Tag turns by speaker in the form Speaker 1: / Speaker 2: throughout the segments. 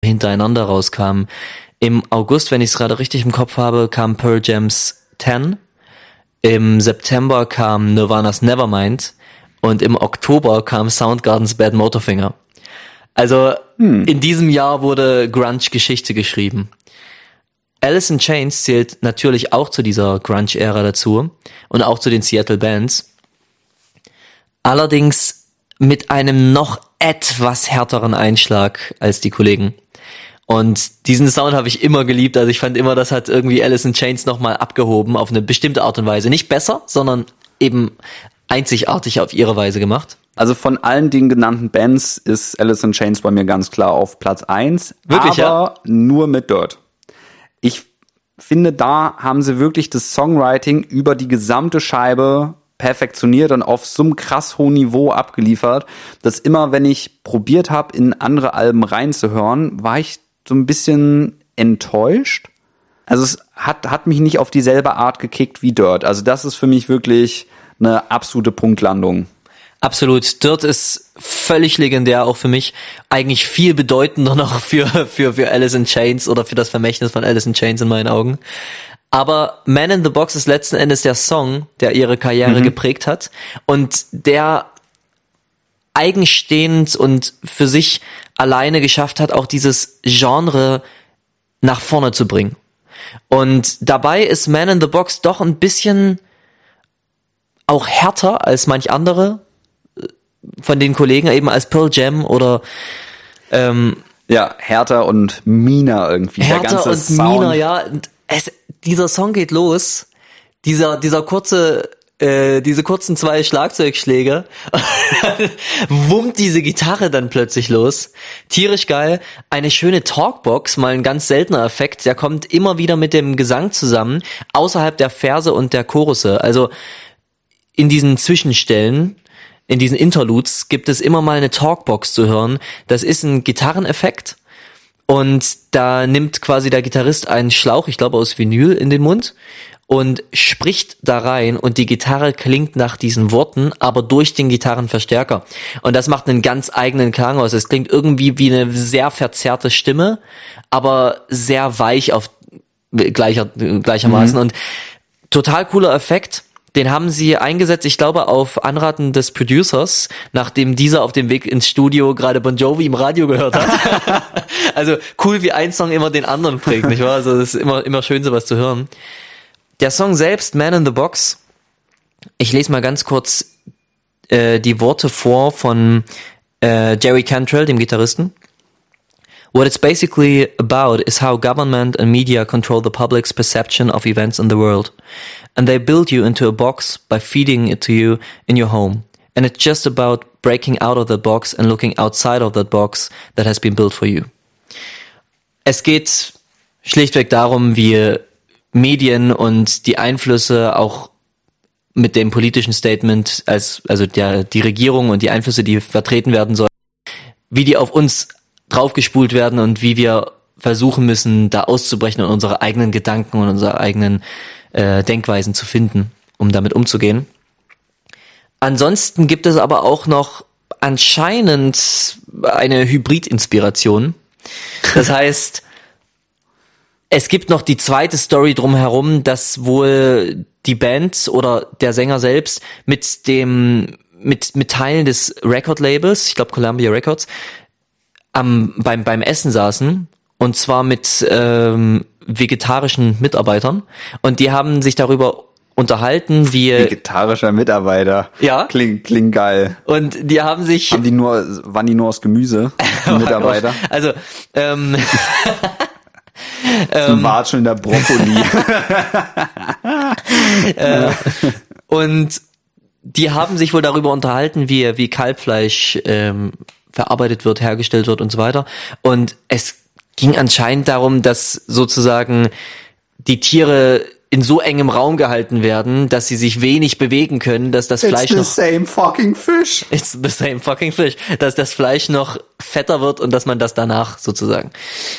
Speaker 1: hintereinander rauskamen. Im August, wenn ich es gerade richtig im Kopf habe, kam Pearl Jam's 10. Im September kam Nirvana's Nevermind. Und im Oktober kam Soundgarden's Bad Motorfinger. Also in diesem Jahr wurde Grunge-Geschichte geschrieben. Alice in Chains zählt natürlich auch zu dieser Grunge-Ära dazu und auch zu den Seattle Bands. Allerdings mit einem noch etwas härteren Einschlag als die Kollegen. Und diesen Sound habe ich immer geliebt. Also ich fand immer, das hat irgendwie Alice in Chains nochmal abgehoben auf eine bestimmte Art und Weise. Nicht besser, sondern eben einzigartig auf ihre Weise gemacht.
Speaker 2: Also von allen den genannten Bands ist Alice in Chains bei mir ganz klar auf Platz 1.
Speaker 1: Wirklich,
Speaker 2: aber nur mit Dirt. Ich finde, da haben sie wirklich das Songwriting über die gesamte Scheibe perfektioniert und auf so einem krass hohen Niveau abgeliefert, dass immer, wenn ich probiert habe, in andere Alben reinzuhören, war ich so ein bisschen enttäuscht. Also es hat mich nicht auf dieselbe Art gekickt wie Dirt. Also das ist für mich wirklich eine absolute Punktlandung.
Speaker 1: Absolut. Dirt ist völlig legendär, auch für mich. Eigentlich viel bedeutender noch für Alice in Chains oder für das Vermächtnis von Alice in Chains in meinen Augen. Aber Man in the Box ist letzten Endes der Song, der ihre Karriere geprägt hat und der eigenstehend und für sich alleine geschafft hat, auch dieses Genre nach vorne zu bringen. Und dabei ist Man in the Box doch ein bisschen auch härter als manch andere von den Kollegen, eben als Pearl Jam oder
Speaker 2: ja, härter und meaner irgendwie.
Speaker 1: Härter
Speaker 2: der ganze
Speaker 1: und
Speaker 2: Sound.
Speaker 1: meaner, ja. Und dieser Song geht los, diese kurzen 2 Schlagzeugschläge, wummt diese Gitarre dann plötzlich los. Tierisch geil. Eine schöne Talkbox, mal ein ganz seltener Effekt. Der kommt immer wieder mit dem Gesang zusammen, außerhalb der Verse und der Chorusse. Also in diesen Zwischenstellen, in diesen Interludes gibt es immer mal eine Talkbox zu hören. Das ist ein Gitarreneffekt und da nimmt quasi der Gitarrist einen Schlauch, ich glaube aus Vinyl, in den Mund und spricht da rein und die Gitarre klingt nach diesen Worten, aber durch den Gitarrenverstärker. Und das macht einen ganz eigenen Klang aus. Es klingt irgendwie wie eine sehr verzerrte Stimme, aber sehr weich auf gleichermaßen und total cooler Effekt. Den haben sie eingesetzt, ich glaube, auf Anraten des Producers, nachdem dieser auf dem Weg ins Studio gerade Bon Jovi im Radio gehört hat. Also cool, wie ein Song immer den anderen prägt, nicht wahr? Also das ist immer schön, sowas zu hören. Der Song selbst, Man in the Box, ich lese mal ganz kurz die Worte vor von Jerry Cantrell, dem Gitarristen. What it's basically about is how government and media control the public's perception of events in the world. And they build you into a box by feeding it to you in your home. And it's just about breaking out of that box and looking outside of that box that has been built for you. Es geht schlichtweg darum, wie Medien und die Einflüsse auch mit dem politischen Statement, die Regierung und die Einflüsse, die vertreten werden sollen, wie die auf uns draufgespult werden und wie wir versuchen müssen, da auszubrechen und unsere eigenen Gedanken und unsere eigenen Denkweisen zu finden, um damit umzugehen. Ansonsten gibt es aber auch noch anscheinend eine Hybrid-Inspiration. Das heißt, es gibt noch die zweite Story drumherum, dass wohl die Band oder der Sänger selbst mit Teilen des Record-Labels, ich glaube Columbia Records, beim Essen saßen, und zwar mit vegetarischen Mitarbeitern, und die haben sich darüber unterhalten, wie
Speaker 2: vegetarischer Mitarbeiter.
Speaker 1: Ja.
Speaker 2: Klingt geil.
Speaker 1: Und die haben sich
Speaker 2: waren die nur aus Gemüse, die Mitarbeiter?
Speaker 1: Also
Speaker 2: ein watschelnder Brokkoli.
Speaker 1: Und die haben sich wohl darüber unterhalten, wie Kalbfleisch verarbeitet wird, hergestellt wird und so weiter. Und es ging anscheinend darum, dass sozusagen die Tiere in so engem Raum gehalten werden, dass sie sich wenig bewegen können, dass das Fleisch noch...
Speaker 2: It's the same fucking fish.
Speaker 1: It's the same fucking fish. Dass das Fleisch noch fetter wird und dass man das danach sozusagen...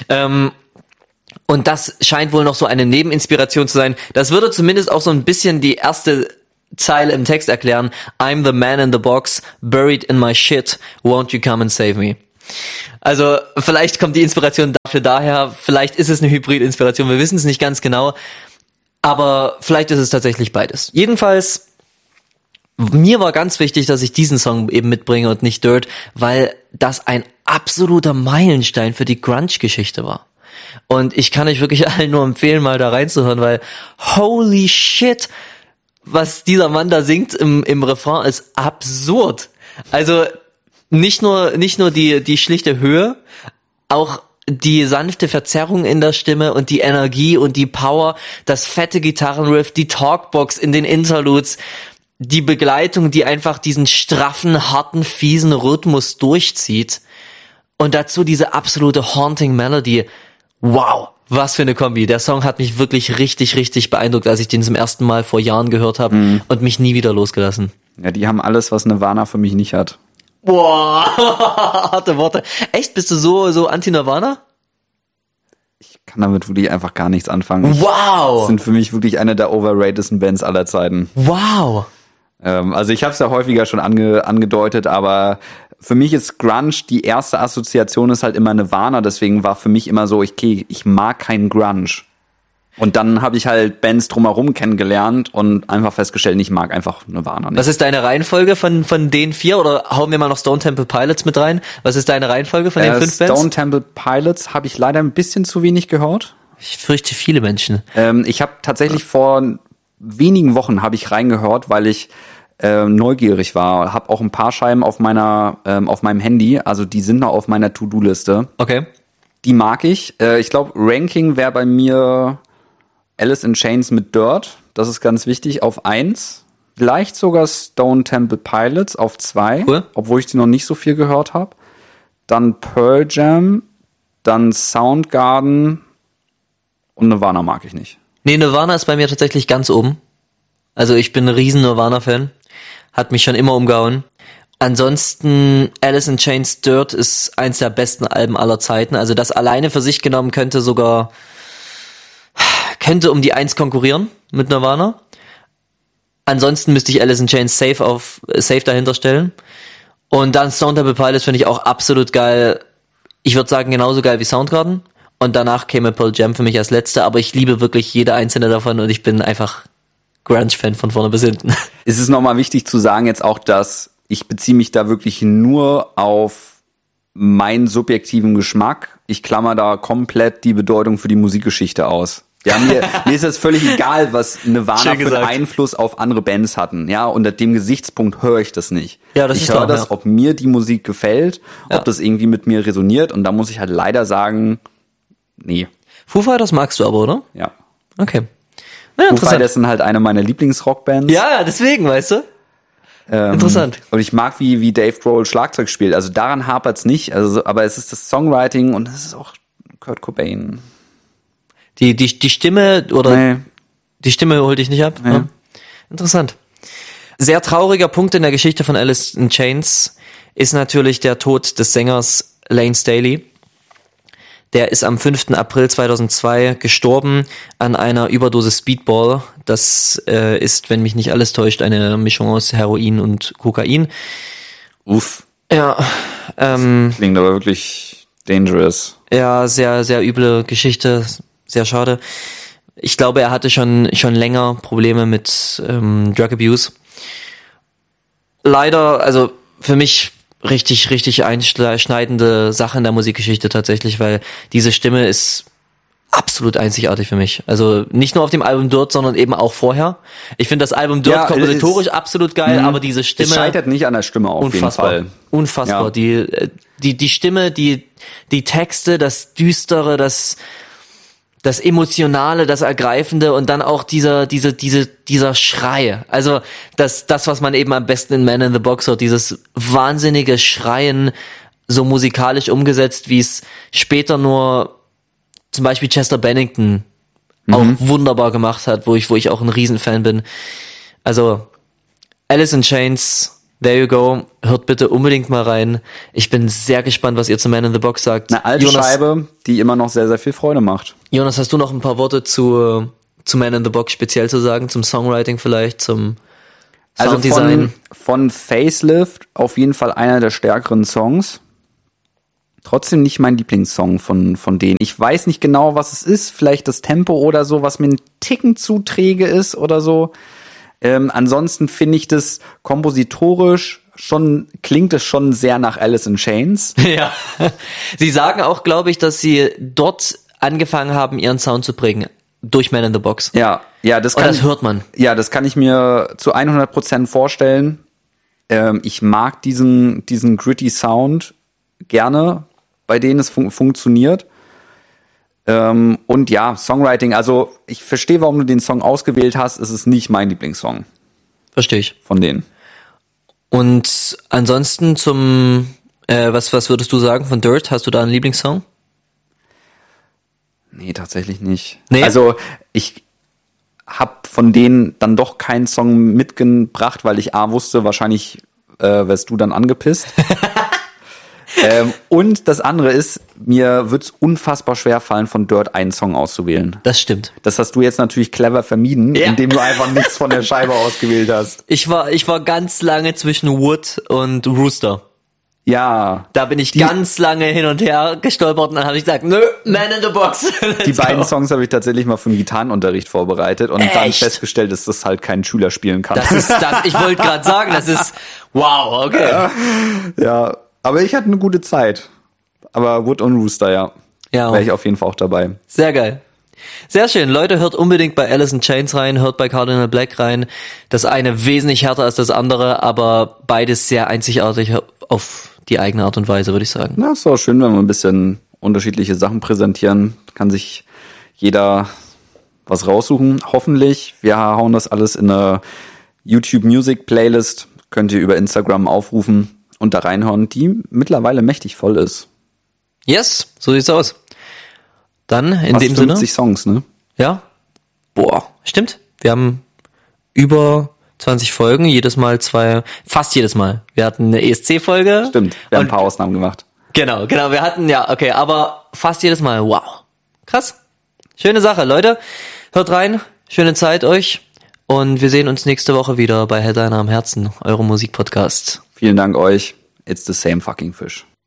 Speaker 1: Und das scheint wohl noch so eine Nebeninspiration zu sein. Das würde zumindest auch so ein bisschen die erste Zeile im Text erklären. I'm the man in the box, buried in my shit, won't you come and save me? Also vielleicht kommt die Inspiration Für daher, vielleicht ist es eine Hybrid-Inspiration, wir wissen es nicht ganz genau, aber vielleicht ist es tatsächlich beides. Jedenfalls, mir war ganz wichtig, dass ich diesen Song eben mitbringe und nicht Dirt, weil das ein absoluter Meilenstein für die Grunge-Geschichte war. Und ich kann euch wirklich allen nur empfehlen, mal da reinzuhören, weil holy shit, was dieser Mann da singt im Refrain ist absurd. Also nicht nur die schlichte Höhe, auch die sanfte Verzerrung in der Stimme und die Energie und die Power, das fette Gitarrenriff, die Talkbox in den Interludes, die Begleitung, die einfach diesen straffen, harten, fiesen Rhythmus durchzieht und dazu diese absolute haunting Melody. Wow, was für eine Kombi. Der Song hat mich wirklich richtig, richtig beeindruckt, als ich den zum ersten Mal vor Jahren gehört habe und mich nie wieder losgelassen.
Speaker 2: Ja, die haben alles, was Nirvana für mich nicht hat.
Speaker 1: Boah, harte Worte. Echt, bist du so anti-Nirvana?
Speaker 2: Ich kann damit wirklich einfach gar nichts anfangen.
Speaker 1: Wow!
Speaker 2: Das sind für mich wirklich eine der overratedsten Bands aller Zeiten.
Speaker 1: Wow!
Speaker 2: Also ich habe es ja häufiger schon angedeutet, aber für mich ist Grunge, die erste Assoziation ist halt immer Nirvana, deswegen war für mich immer so, okay, ich mag keinen Grunge. Und dann habe ich halt Bands drumherum kennengelernt und einfach festgestellt, ich mag einfach Nirvana nicht.
Speaker 1: Was ist deine Reihenfolge von den 4? Oder hauen wir mal noch Stone Temple Pilots mit rein? Was ist deine Reihenfolge von den 5 Bands?
Speaker 2: Stone Temple Pilots habe ich leider ein bisschen zu wenig gehört.
Speaker 1: Ich fürchte viele Menschen.
Speaker 2: Ich habe tatsächlich vor wenigen Wochen habe ich reingehört, weil ich neugierig war. Habe auch ein paar Scheiben auf meinem Handy, also die sind noch auf meiner To-Do-Liste.
Speaker 1: Okay.
Speaker 2: Die mag ich. Ich glaube, Ranking wäre bei mir Alice in Chains mit Dirt, das ist ganz wichtig, auf 1. Vielleicht sogar Stone Temple Pilots auf 2, cool. Obwohl ich die noch nicht so viel gehört habe. Dann Pearl Jam, dann Soundgarden und Nirvana mag ich nicht.
Speaker 1: Nee, Nirvana ist bei mir tatsächlich ganz oben. Also ich bin ein riesen Nirvana-Fan. Hat mich schon immer umgehauen. Ansonsten Alice in Chains Dirt ist eins der besten Alben aller Zeiten. Also das alleine für sich genommen könnte um die 1 konkurrieren mit Nirvana. Ansonsten müsste ich Alice in Chains safe dahinter stellen. Und dann Stone Temple Pilots finde ich auch absolut geil. Ich würde sagen, genauso geil wie Soundgarden. Und danach käme Pearl Jam für mich als letzte. Aber ich liebe wirklich jede einzelne davon und ich bin einfach Grunge-Fan von vorne bis hinten.
Speaker 2: Es ist nochmal wichtig zu sagen jetzt auch, dass ich beziehe mich da wirklich nur auf meinen subjektiven Geschmack. Ich klammer da komplett die Bedeutung für die Musikgeschichte aus. Ja, mir ist es völlig egal, was Nirvana für einen Einfluss auf andere Bands hatten. Ja, unter dem Gesichtspunkt höre ich das nicht.
Speaker 1: Ja, das
Speaker 2: ich höre das, ob mir die Musik gefällt, ob das irgendwie mit mir resoniert. Und da muss ich halt leider sagen, nee.
Speaker 1: Foo Fighters magst du aber, oder?
Speaker 2: Ja.
Speaker 1: Okay. Ja,
Speaker 2: Foo Fighters sind halt eine meiner Lieblingsrockbands.
Speaker 1: Ja, deswegen, weißt du? Interessant.
Speaker 2: Und ich mag, wie Dave Grohl Schlagzeug spielt. Also daran hapert's nicht. Also, aber es ist das Songwriting und es ist auch Kurt Cobain.
Speaker 1: Die Stimme oder die Stimme holt dich nicht ab?
Speaker 2: Nee.
Speaker 1: Ja. Interessant. Sehr trauriger Punkt in der Geschichte von Alice in Chains ist natürlich der Tod des Sängers Lane Staley. Der ist am 5. April 2002 gestorben an einer Überdosis Speedball. Das ist, wenn mich nicht alles täuscht, eine Mischung aus Heroin und Kokain.
Speaker 2: Uff.
Speaker 1: Ja.
Speaker 2: Klingt aber wirklich dangerous.
Speaker 1: Ja, sehr, sehr üble Geschichte. Sehr schade. Ich glaube, er hatte schon länger Probleme mit Drug Abuse. Leider, also für mich richtig, richtig einschneidende Sache in der Musikgeschichte tatsächlich, weil diese Stimme ist absolut einzigartig für mich. Also nicht nur auf dem Album Dirt, sondern eben auch vorher. Ich finde das Album Dirt kompositorisch absolut geil, aber diese Stimme...
Speaker 2: Es scheitert nicht an der Stimme auf jeden Fall.
Speaker 1: Unfassbar. Ja. Die Stimme, die Texte, das Düstere, das Emotionale, das Ergreifende und dann auch dieser Schrei. Also das, was man eben am besten in Man in the Box hört, dieses wahnsinnige Schreien, so musikalisch umgesetzt, wie es später nur zum Beispiel Chester Bennington auch wunderbar gemacht hat, wo ich auch ein Riesenfan bin. Also Alice in Chains, there you go. Hört bitte unbedingt mal rein. Ich bin sehr gespannt, was ihr zu Man in the Box sagt.
Speaker 2: Eine alte Scheibe, die immer noch sehr, sehr viel Freude macht.
Speaker 1: Jonas, hast du noch ein paar Worte zu Man in the Box speziell zu sagen? Zum Songwriting vielleicht, zum Sounddesign?
Speaker 2: Also von Facelift auf jeden Fall einer der stärkeren Songs. trotzdem nicht mein Lieblingssong von denen. Ich weiß nicht genau, was es ist. Vielleicht das Tempo oder so, was mir einen Ticken zu träge ist oder so. Ansonsten finde ich das kompositorisch klingt es schon sehr nach Alice in Chains.
Speaker 1: Ja. Sie sagen auch, glaube ich, dass sie dort angefangen haben, ihren Sound zu prägen. Durch Man in the Box.
Speaker 2: Ja, das
Speaker 1: hört man.
Speaker 2: Ja, das kann ich mir zu 100% vorstellen. Ich mag diesen gritty Sound gerne, bei denen es funktioniert. Und ja, Songwriting, also ich verstehe, warum du den Song ausgewählt hast. Es ist nicht mein Lieblingssong.
Speaker 1: Verstehe ich.
Speaker 2: Von denen.
Speaker 1: Und ansonsten was würdest du sagen von Dirt? Hast du da einen Lieblingssong?
Speaker 2: Nee, tatsächlich nicht.
Speaker 1: Nee?
Speaker 2: Also ich habe von denen dann doch keinen Song mitgebracht, weil ich wusste, wahrscheinlich wärst du dann angepisst. Und das andere ist, mir wird's unfassbar schwer fallen, von Dirt einen Song auszuwählen.
Speaker 1: Das stimmt.
Speaker 2: Das hast du jetzt natürlich clever vermieden,
Speaker 1: ja.
Speaker 2: Indem du einfach nichts von der Scheibe ausgewählt hast.
Speaker 1: Ich war ganz lange zwischen Wood und Rooster.
Speaker 2: Ja.
Speaker 1: Da bin ich ganz lange hin und her gestolpert und dann habe ich gesagt, nö, Man in the Box.
Speaker 2: Die beiden Songs habe ich tatsächlich mal für den Gitarrenunterricht vorbereitet und dann festgestellt, dass das halt kein Schüler spielen kann.
Speaker 1: Ich wollte gerade sagen, das ist, wow, okay.
Speaker 2: Ja, aber ich hatte eine gute Zeit. Aber Wood und Rooster, ja. Wäre ich auf jeden Fall auch dabei.
Speaker 1: Sehr geil. Sehr schön. Leute, hört unbedingt bei Alice in Chains rein, hört bei Cardinal Black rein. Das eine wesentlich härter als das andere, aber beides sehr einzigartig auf die eigene Art und Weise, würde ich sagen.
Speaker 2: Na, ist auch schön, wenn wir ein bisschen unterschiedliche Sachen präsentieren. Kann sich jeder was raussuchen, hoffentlich. Wir hauen das alles in eine YouTube Music Playlist. Könnt ihr über Instagram aufrufen und da reinhauen, die mittlerweile mächtig voll ist.
Speaker 1: Yes, so sieht's aus. Dann in
Speaker 2: fast
Speaker 1: dem 50 Sinne.
Speaker 2: 50 Songs, ne?
Speaker 1: Ja. Boah, stimmt. Wir haben über 20 Folgen, fast jedes Mal. Wir hatten eine ESC-Folge.
Speaker 2: Stimmt, wir haben ein paar Ausnahmen gemacht.
Speaker 1: Genau, wir hatten, aber fast jedes Mal. Wow. Krass. Schöne Sache, Leute. Hört rein. Schöne Zeit euch. Und wir sehen uns nächste Woche wieder bei Headliner am Herzen, eurem Musikpodcast.
Speaker 2: Vielen Dank euch. It's the same fucking fish.